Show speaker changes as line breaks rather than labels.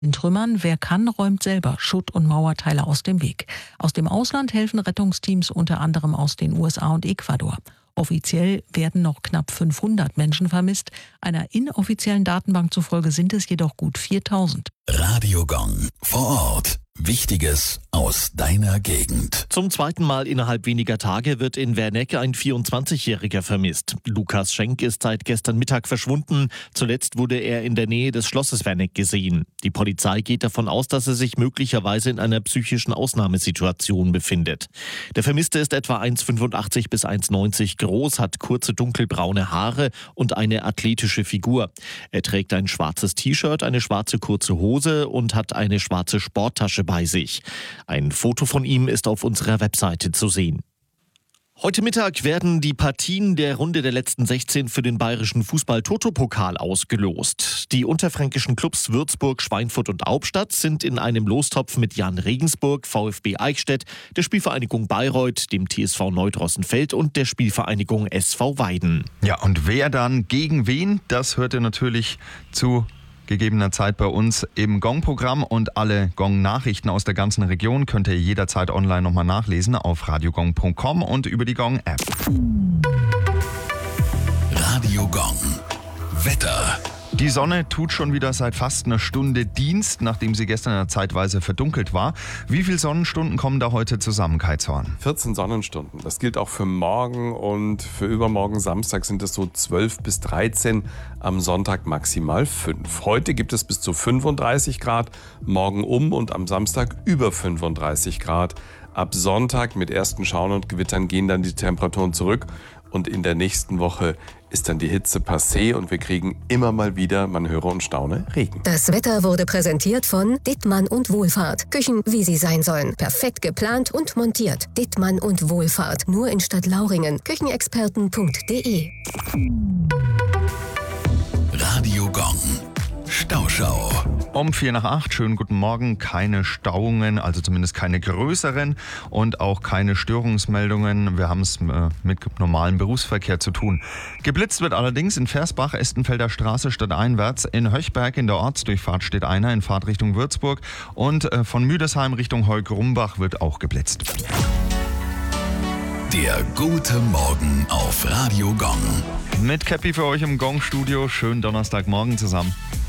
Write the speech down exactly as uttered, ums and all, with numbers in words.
In Trümmern, wer kann, räumt selber Schutt- und Mauerteile aus dem Weg. Aus dem Ausland helfen Rettungsteams unter anderem aus den U S A und Ecuador. Offiziell werden noch knapp fünfhundert Menschen vermisst. Einer inoffiziellen Datenbank zufolge sind es jedoch gut viertausend.
Radio Gong vor Ort. Wichtiges aus deiner Gegend.
Zum zweiten Mal innerhalb weniger Tage wird in Werneck ein vierundzwanzigjähriger vermisst. Lukas Schenk ist seit gestern Mittag verschwunden. Zuletzt wurde er in der Nähe des Schlosses Werneck gesehen. Die Polizei geht davon aus, dass er sich möglicherweise in einer psychischen Ausnahmesituation befindet. Der Vermisste ist etwa eins Komma fünfundachtzig bis eins Komma neunzig groß, hat kurze dunkelbraune Haare und eine athletische Figur. Er trägt ein schwarzes T-Shirt, eine schwarze kurze Hose und hat eine schwarze Sporttasche bei sich. Ein Foto von ihm ist auf unserer Webseite zu sehen. Heute Mittag werden die Partien der Runde der letzten sechzehn für den bayerischen Fußball-Toto-Pokal ausgelost. Die unterfränkischen Clubs Würzburg, Schweinfurt und Albstadt sind in einem Lostopf mit Jan Regensburg, VfB Eichstätt, der Spielvereinigung Bayreuth, dem T S V Neudrossenfeld und der Spielvereinigung S V Weiden.
Ja, und wer dann gegen wen, das hört ihr natürlich zu gegebener Zeit bei uns im Gong-Programm, und alle Gong-Nachrichten aus der ganzen Region könnt ihr jederzeit online nochmal nachlesen auf radiogong punkt com und über die Gong-App.
Radio Gong. Wetter.
Die Sonne tut schon wieder seit fast einer Stunde Dienst, nachdem sie gestern zeitweise verdunkelt war. Wie viele Sonnenstunden kommen da heute zusammen, Kai Zorn?
vierzehn Sonnenstunden. Das gilt auch für morgen, und für übermorgen Samstag sind es so zwölf bis dreizehn, am Sonntag maximal fünf. Heute gibt es bis zu fünfunddreißig Grad, morgen um und am Samstag über fünfunddreißig Grad. Ab Sonntag mit ersten Schauern und Gewittern gehen dann die Temperaturen zurück, und in der nächsten Woche ist dann die Hitze passé und wir kriegen immer mal wieder, man höre und staune, Regen.
Das Wetter wurde präsentiert von Dittmann und Wohlfahrt. Küchen, wie sie sein sollen. Perfekt geplant und montiert. Dittmann und Wohlfahrt. Nur in Stadtlauringen. Küchenexperten punkt de.
Radio Gong. Stauschau.
Um vier nach acht, schönen guten Morgen. Keine Stauungen, also zumindest keine größeren, und auch keine Störungsmeldungen. Wir haben es mit normalem Berufsverkehr zu tun. Geblitzt wird allerdings in Versbach, Estenfelder Straße stadteinwärts. In Höchberg in der Ortsdurchfahrt steht einer in Fahrtrichtung Würzburg, und von Müdesheim Richtung Heugrumbach wird auch geblitzt.
Der gute Morgen auf Radio Gong.
Mit Cappy für euch im Gong-Studio. Schönen Donnerstagmorgen zusammen.